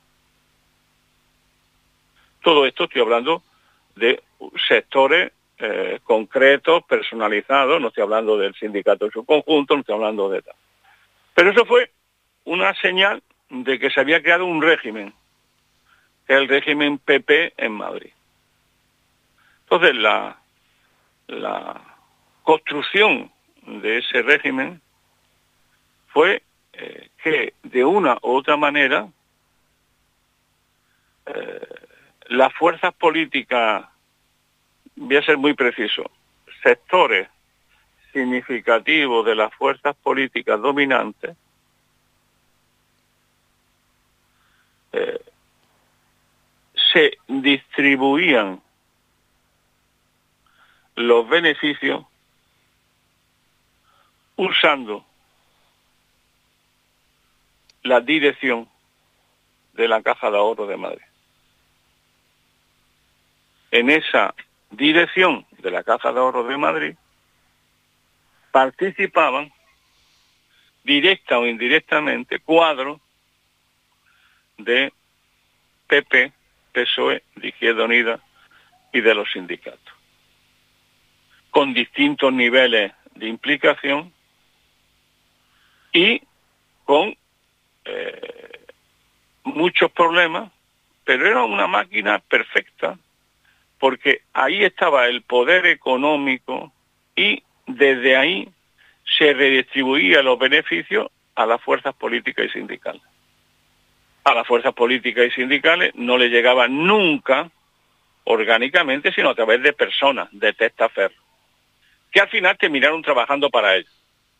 Todo esto estoy hablando de sectores eh, concretos, personalizados, no estoy hablando del sindicato en su conjunto, no estoy hablando de tal. Pero eso fue una señal de que se había creado un régimen, que es el régimen P P en Madrid. Entonces la, la construcción de ese régimen fue eh, que de una u otra manera eh, las fuerzas políticas, voy a ser muy preciso, sectores significativos de las fuerzas políticas dominantes eh, se distribuían los beneficios usando la dirección de la Caja de Ahorro de Madrid. En esa dirección de la Caja de Ahorro de Madrid participaban, directa o indirectamente, cuadros de P P, P S O E, de Izquierda Unida y de los sindicatos, con distintos niveles de implicación y con eh, muchos problemas, pero era una máquina perfecta, porque ahí estaba el poder económico y desde ahí se redistribuía los beneficios a las fuerzas políticas y sindicales. A las fuerzas políticas y sindicales no le llegaba nunca orgánicamente, sino a través de personas, de testaferros, que al final terminaron trabajando para ellos.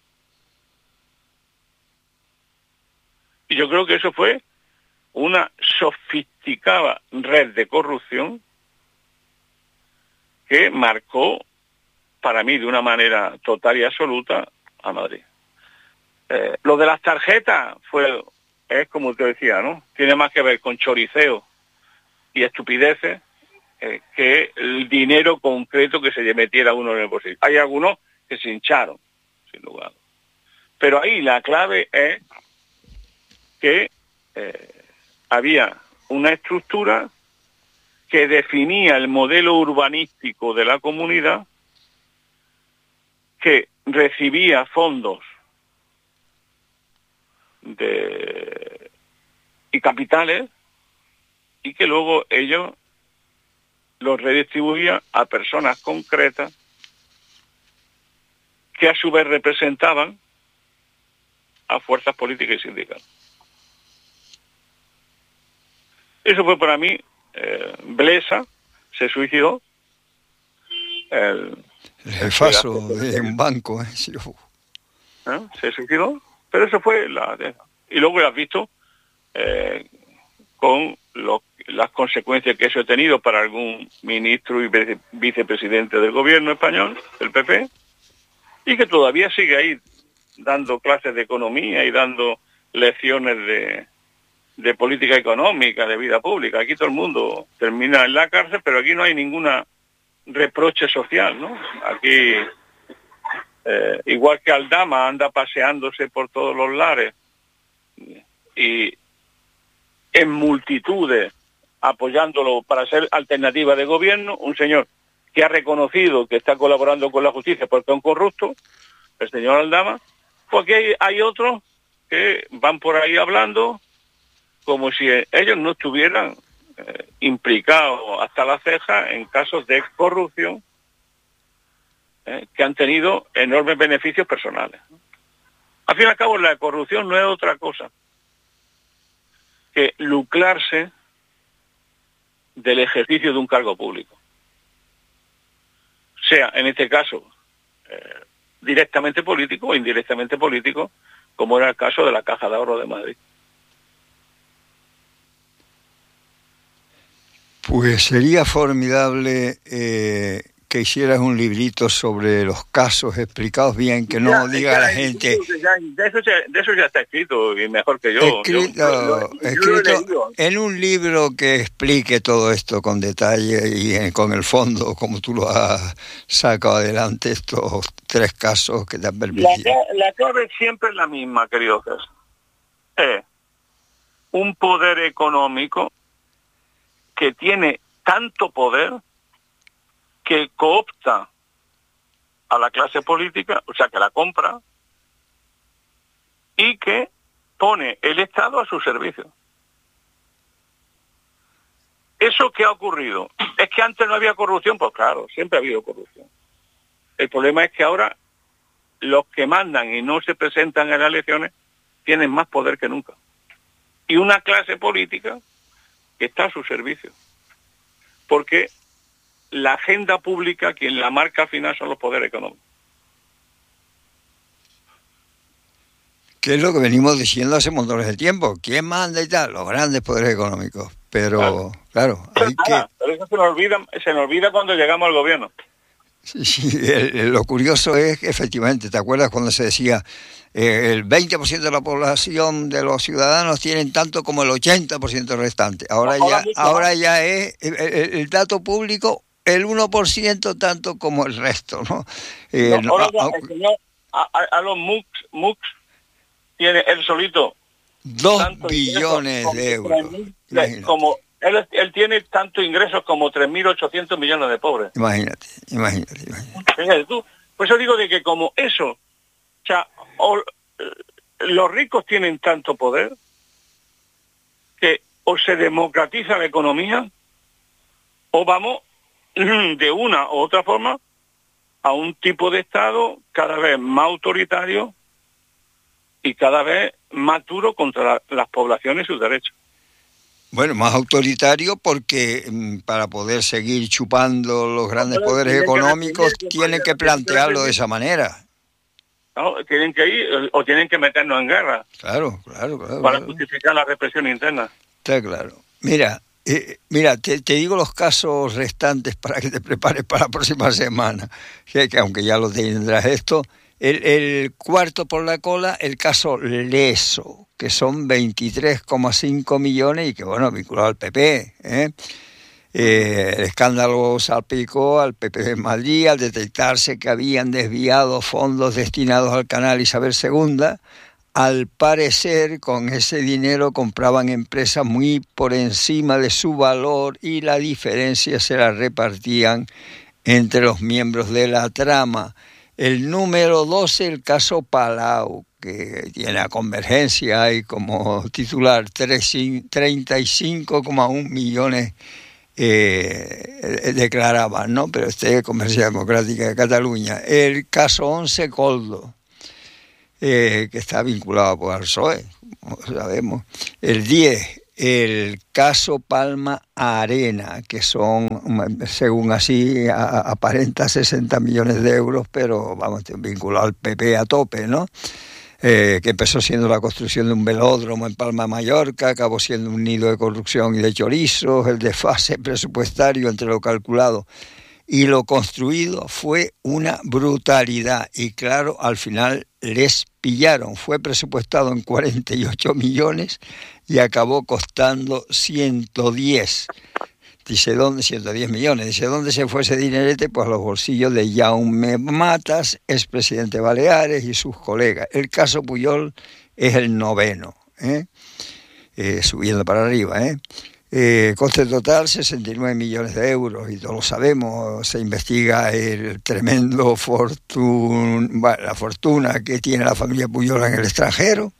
Y yo creo que eso fue una sofisticada red de corrupción que marcó, para mí, de una manera total y absoluta, a Madrid. Eh, lo de las tarjetas fue, es como te decía, ¿no? Tiene más que ver con choriceo y estupideces eh, que el dinero concreto que se le metiera uno en el bolsillo. Hay algunos que se hincharon, sin lugar. Pero ahí la clave es que eh, había una estructura que definía el modelo urbanístico de la comunidad, que recibía fondos de, y capitales, y que luego ellos los redistribuían a personas concretas que a su vez representaban a fuerzas políticas y sindicales. Eso fue para mí. eh, Blesa se suicidó. El, el jefazo de un banco, ¿eh? Sí, uh. ¿eh? Se suicidó, pero eso fue la... Y luego lo has visto eh, con lo, las consecuencias que eso ha tenido para algún ministro y vice, vicepresidente del gobierno español, del P P, y que todavía sigue ahí dando clases de economía y dando lecciones de, de política económica, de vida pública. Aquí todo el mundo termina en la cárcel, pero aquí no hay ninguna reproche social, ¿no? Aquí, eh, igual que Aldama anda paseándose por todos los lares y en multitudes apoyándolo para ser alternativa de gobierno, un señor que ha reconocido que está colaborando con la justicia porque es un corrupto, el señor Aldama, porque hay, hay otros que van por ahí hablando como si ellos no estuvieran eh, implicados hasta la ceja en casos de corrupción eh, que han tenido enormes beneficios personales. Al fin y al cabo, la corrupción no es otra cosa que lucrarse del ejercicio de un cargo público. Sea, en este caso, eh, directamente político o indirectamente político, como era el caso de la Caja de Ahorro de Madrid. Pues sería formidable eh, que hicieras un librito sobre los casos explicados bien, que no ya, diga ya, a la gente... Ya, de, eso ya, de eso ya está escrito, y mejor que yo. Escrito, yo, yo, yo escrito en un libro que explique todo esto con detalle y en, con el fondo, como tú lo has sacado adelante, estos tres casos que te han permitido. La, la clave siempre es la misma, querido César. Es un poder económico que tiene tanto poder que coopta a la clase política, o sea, que la compra, y que pone el Estado a su servicio. ¿Eso qué ha ocurrido? ¿Es que antes no había corrupción? Pues claro, siempre ha habido corrupción. El problema es que ahora los que mandan y no se presentan en las elecciones tienen más poder que nunca. Y una clase política que está a su servicio. Porque la agenda pública, quien la marca al final son los poderes económicos. Que es lo que venimos diciendo hace montones de tiempo. ¿Quién manda y tal? Los grandes poderes económicos. Pero, claro, claro hay nada, que... pero eso se nos olvida, se nos olvida cuando llegamos al gobierno. Sí, sí, el, el, lo curioso es que efectivamente, ¿te acuerdas cuando se decía eh, el veinte por ciento de la población de los ciudadanos tienen tanto como el ochenta por ciento restante? Ahora, ahora ya ahora ya es el, el, el dato público el uno por ciento tanto como el resto, ¿no? Eh, no, ahora ya, el señor a, a, a los MUX, MUX tiene él solito dos billones de euros. De, como él, él tiene tantos ingresos como tres mil ochocientos millones de pobres. Imagínate, imagínate, imagínate. Fíjate tú. Por eso digo de que como eso, o sea, o, los ricos tienen tanto poder que o se democratiza la economía o vamos de una u otra forma a un tipo de Estado cada vez más autoritario y cada vez más duro contra la, las poblaciones y sus derechos. Bueno, más autoritario porque para poder seguir chupando los grandes no, poderes económicos que tienen que plantearlo de esa manera. No, tienen que ir o tienen que meternos en guerra. Claro, claro, claro. Para claro. justificar la represión interna. Está claro. Mira, eh, mira, te, te digo los casos restantes para que te prepares para la próxima semana, que, que aunque ya lo tendrás esto. El, el cuarto por la cola, el caso Leso, que son veintitrés coma cinco millones y que, bueno, vinculado al P P. ¿eh? Eh, el escándalo salpicó al P P de Madrid al detectarse que habían desviado fondos destinados al canal Isabel segunda. Al parecer, con ese dinero compraban empresas muy por encima de su valor y la diferencia se la repartían entre los miembros de la trama. El número doce, el caso Palau, que tiene a Convergencia y como titular treinta y cinco coma uno millones eh, declaraban, ¿no? Pero este es Convergencia Democrática de Cataluña. El caso Once Coldo, eh, que está vinculado pues, al P S O E, como sabemos. El diez, el caso Palma Arena, que son, según así, a, aparenta sesenta millones de euros, pero vamos, vinculado al P P a tope, ¿no? Eh, que empezó siendo la construcción de un velódromo en Palma de Mallorca, acabó siendo un nido de corrupción y de chorizos. El desfase presupuestario entre lo calculado y lo construido fue una brutalidad, y claro, al final les pillaron. Fue presupuestado en cuarenta y ocho millones y acabó costando ciento diez. Dice, ¿dónde? ciento diez millones. Dice, ¿dónde se fue ese dinerete? Pues a los bolsillos de Jaume Matas, expresidente de Baleares, y sus colegas. El caso Pujol es el noveno, ¿eh? Eh, subiendo para arriba, ¿eh? Eh, coste total sesenta y nueve millones de euros, y todos lo sabemos. Se investiga el tremendo fortun, bueno, la fortuna que tiene la familia Pujol en el extranjero.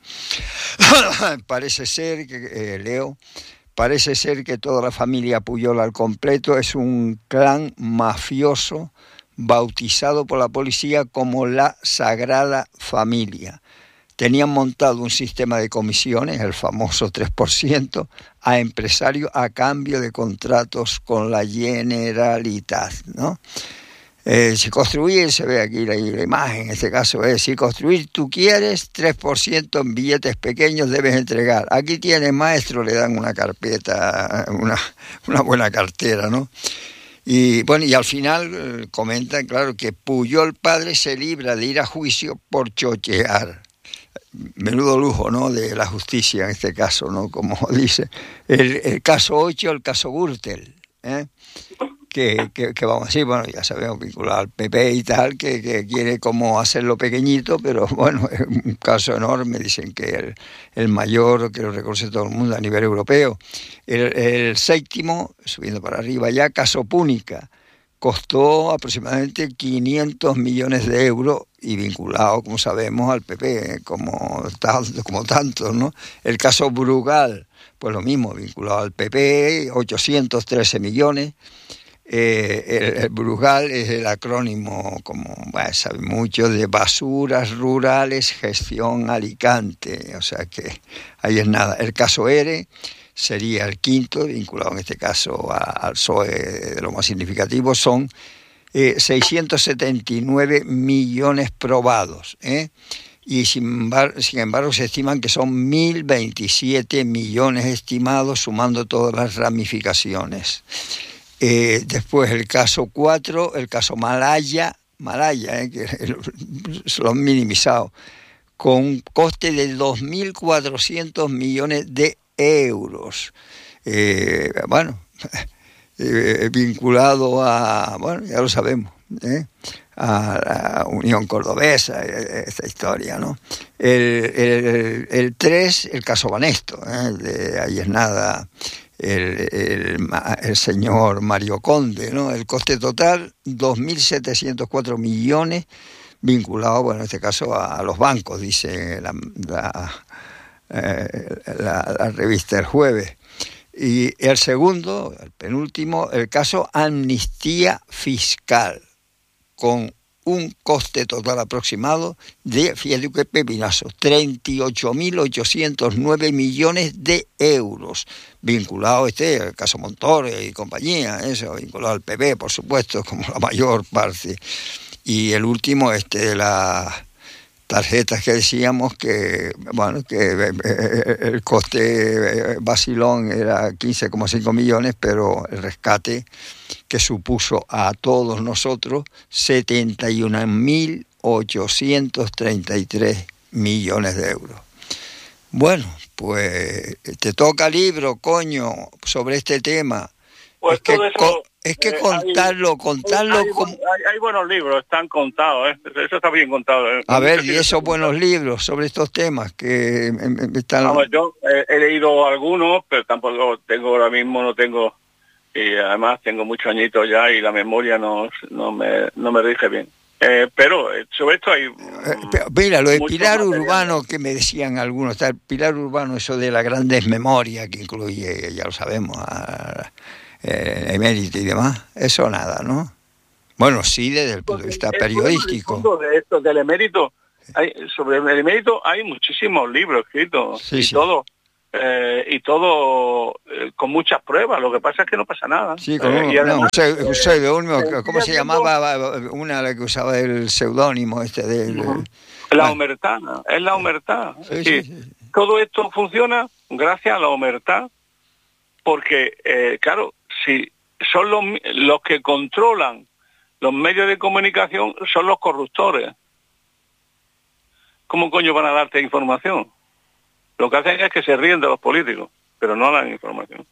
Parece ser que, eh, Leo, parece ser que toda la familia Pujol al completo es un clan mafioso bautizado por la policía como la Sagrada Familia. Tenían montado un sistema de comisiones, el famoso tres por ciento, a empresarios a cambio de contratos con la Generalitat, ¿no? Eh, si construir, se ve aquí la, la imagen, en este caso es, si construir tú quieres, tres por ciento en billetes pequeños debes entregar. Aquí tienes, maestro, le dan una carpeta, una, una buena cartera, ¿no? Y bueno, y al final eh, comentan, claro, que Pujol padre se libra de ir a juicio por chochear. Menudo lujo, ¿no?, de la justicia en este caso, ¿no?, como dice. El, el caso ocho, el caso Gürtel, ¿eh? Que, que, que vamos a decir, bueno, ya sabemos, vinculado al P P y tal, que, que quiere como hacerlo pequeñito, pero bueno, es un caso enorme. Dicen que el, el mayor, que lo reconoce todo el mundo a nivel europeo. El, el séptimo, subiendo para arriba ya, caso Púnica, costó aproximadamente quinientos millones de euros y vinculado, como sabemos, al P P, como, como tantos, ¿no? El caso Brugal, pues lo mismo, vinculado al P P, ochocientos trece millones. Eh, el, el Brugal es el acrónimo, como bueno, saben mucho, de Basuras Rurales Gestión Alicante, o sea que ahí es nada. El caso ERE sería el quinto, vinculado en este caso a, al P S O E, de lo más significativo, son eh, seiscientos setenta y nueve millones probados, ¿eh? Y sin, sin embargo se estiman que son mil veintisiete millones estimados, sumando todas las ramificaciones. Eh, después el caso cuatro, el caso Malaya, Malaya, eh, que se lo han minimizado, con un coste de dos mil cuatrocientos millones de euros. Eh, bueno, eh, vinculado a, bueno, ya lo sabemos, ¿eh? a la Unión Cordobesa, esta historia, ¿no? El, el, el tres, el caso Banesto, ¿eh? De ahí es nada. El, el, el señor Mario Conde, ¿no? El coste total, dos mil setecientos cuatro millones, vinculado, bueno, en este caso a, a los bancos, dice la, la, eh, la, la revista El Jueves. Y el segundo, el penúltimo, el caso Amnistía Fiscal, con un coste total aproximado de, fíjate qué pepinazo, treinta y ocho mil ochocientos nueve millones de euros, vinculado este, el caso Montoro y compañía, eso, vinculado al P P, por supuesto, como la mayor parte. Y el último, este, de las tarjetas que decíamos que, bueno, que el coste vacilón era quince coma cinco millones, pero el rescate que supuso a todos nosotros setenta y un mil ochocientos treinta y tres millones de euros. Bueno, pues te toca libro, coño, sobre este tema. Pues es que, todo eso, es que eh, contarlo, hay, contarlo... hay, como... hay, hay buenos libros, están contados, ¿eh? Eso está bien contado. ¿eh? A ver, y esos buenos libros sobre estos temas que están... Vamos, yo eh, he leído algunos, pero tampoco tengo ahora mismo, no tengo... Y además tengo muchos añitos ya y la memoria no, no, me, no me rige bien. Eh, pero eh, sobre esto hay... Eh, mira, lo de Pilar material. Urbano, que me decían algunos, está el Pilar Urbano, eso de la gran desmemoria que incluye, ya lo sabemos, a, eh, emérito y demás, eso nada, ¿no? Bueno, sí, desde el punto de vista periodístico. El fondo de esto, del emérito, hay, sobre el emérito hay muchísimos libros escritos, sí, y sí. todo, eh, y todo eh, con muchas pruebas. Lo que pasa es que no pasa nada. Sí, con eh, un, y además, no, un, un pseudónimo, eh, ¿cómo se haciendo, llamaba? Una la que usaba el seudónimo este del... uh, la bueno. omertá, es la omertá. Sí, es sí, decir, sí. todo esto funciona gracias a la omertá, porque, eh, claro, si son los, los que controlan los medios de comunicación, son los corruptores. ¿Cómo coño van a darte información? Lo que hacen es que se ríen de los políticos, pero no dan información.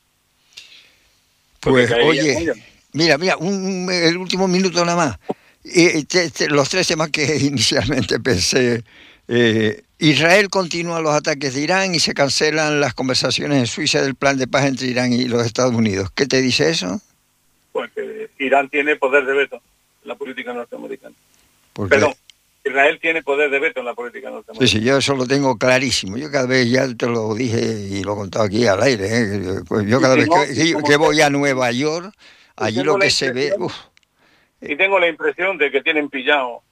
Pues, oye, mira, mira, un, el último minuto nada más. Eh, te, te, los tres temas que inicialmente pensé. Eh, Israel continúa los ataques de Irán y se cancelan las conversaciones en Suiza del plan de paz entre Irán y los Estados Unidos. ¿Qué te dice eso? Pues que Irán tiene poder de veto en la política norteamericana. ¿Por Perdón, Israel tiene poder de veto en la política norteamericana. Sí, sí, yo eso lo tengo clarísimo. Yo cada vez, ya te lo dije y lo he contado aquí al aire, ¿eh? Yo cada vez que, que, que voy a Nueva York, allí lo que se ve... Uf. Y tengo la impresión de que tienen pillado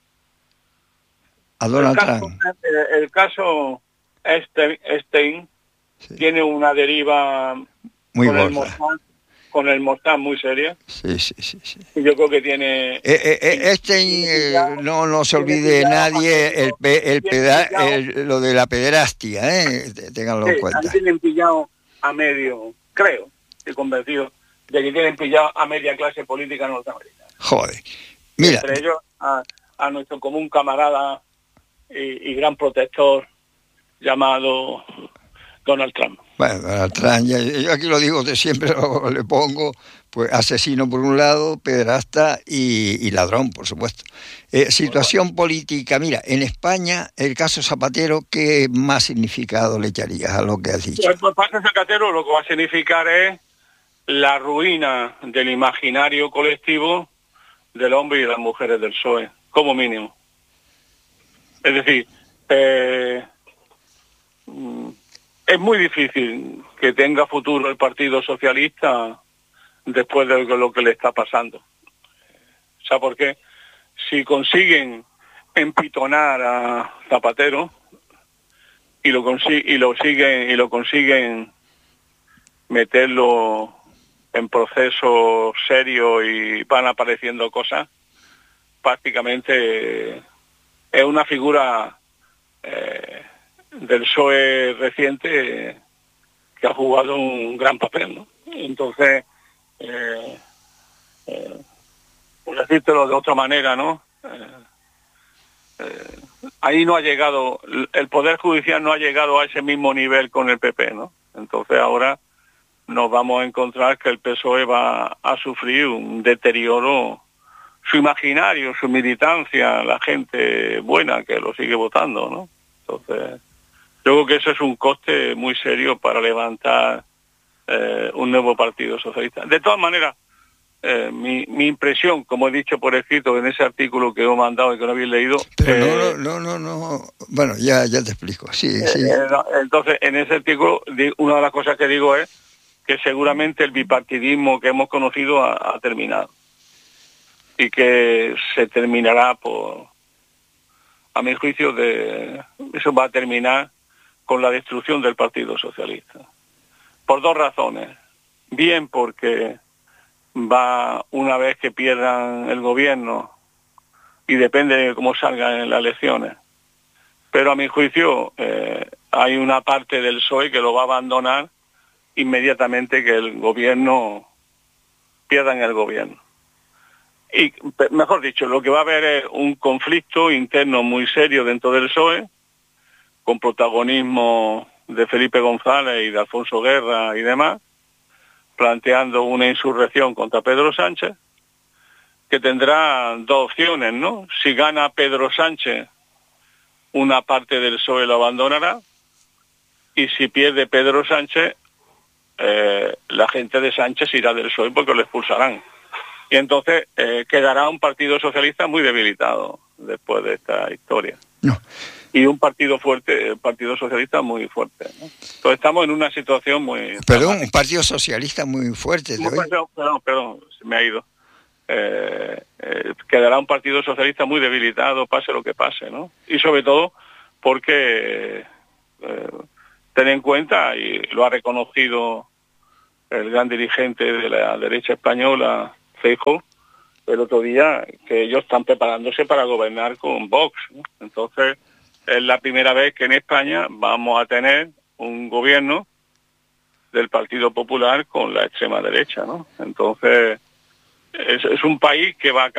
a Donald el caso, Trump. El caso Epstein sí. tiene una deriva muy con gorda. el Mossad, con el Mossad muy seria. Sí, sí, sí, sí. Y yo creo que tiene... Eh, eh, eh, Epstein, eh, no, no se olvide nadie el, pe, el, peda, el lo de la pederastia, ¿eh? Ténganlo sí, en cuenta. Ahí tienen pillado a medio, creo, estoy convencido de que tienen pillado a media clase política norteamericana. Joder. Mira. Entre ellos a, a nuestro común camarada y, y gran protector llamado Donald Trump. Bueno, Donald Trump, ya, yo aquí lo digo, de siempre lo, le pongo, pues asesino por un lado, pederasta y, y ladrón, por supuesto. Eh, situación política, mira, en España, el caso Zapatero, ¿qué más significado le echarías a lo que has dicho? Pues, pues caso Zapatero lo que va a significar es la ruina del imaginario colectivo del hombre y de las mujeres del P S O E, como mínimo. Es decir, eh, es muy difícil que tenga futuro el Partido Socialista después de lo que le está pasando. ¿Sabe por qué? Si consiguen empitonar a Zapatero y lo consi- y lo siguen y lo consiguen meterlo en proceso serio y van apareciendo cosas, prácticamente es una figura eh, del P S O E reciente eh, que ha jugado un gran papel, ¿no? Entonces, eh, eh, por decírtelo de otra manera, ¿no? Eh, eh, ahí no ha llegado, el Poder Judicial no ha llegado a ese mismo nivel con el P P, ¿no? Entonces ahora nos vamos a encontrar que el P S O E va a sufrir un deterioro, su imaginario, su militancia, la gente buena que lo sigue votando, ¿no? Entonces, yo creo que eso es un coste muy serio para levantar eh, un nuevo partido socialista. De todas maneras, eh, mi, mi impresión, como he dicho por escrito en ese artículo que he mandado y que no habéis leído... Pero eh, no, no, no, no, bueno, ya, ya te explico, sí, sí. Eh, entonces, en ese artículo, una de las cosas que digo es que seguramente el bipartidismo que hemos conocido ha, ha terminado y que se terminará por, a mi juicio, de eso va a terminar con la destrucción del Partido Socialista. Por dos razones. Bien porque va, una vez que pierdan el gobierno, y depende de cómo salgan en las elecciones, pero a mi juicio eh, hay una parte del P S O E que lo va a abandonar inmediatamente que el gobierno pierda en el gobierno. Y mejor dicho, lo que va a haber es un conflicto interno muy serio dentro del P S O E, con protagonismo de Felipe González y de Alfonso Guerra y demás, planteando una insurrección contra Pedro Sánchez, que tendrá dos opciones, ¿no? Si gana Pedro Sánchez, una parte del P S O E lo abandonará, y si pierde Pedro Sánchez, eh, la gente de Sánchez irá del P S O E porque lo expulsarán. Y entonces eh, quedará un Partido Socialista muy debilitado después de esta historia. No. y un partido fuerte, el Partido Socialista muy fuerte, ¿no? Entonces estamos en una situación muy... Perdón, un Partido Socialista muy fuerte. Muy, perdón, perdón, perdón, se me ha ido. Eh, eh, quedará un Partido Socialista muy debilitado, pase lo que pase, ¿no? Y sobre todo porque, eh, ten en cuenta, y lo ha reconocido el gran dirigente de la derecha española, Feijóo, el otro día, que ellos están preparándose para gobernar con Vox, ¿no? Entonces, es la primera vez que en España vamos a tener un gobierno del Partido Popular con la extrema derecha, ¿no? Entonces, es, es un país que va a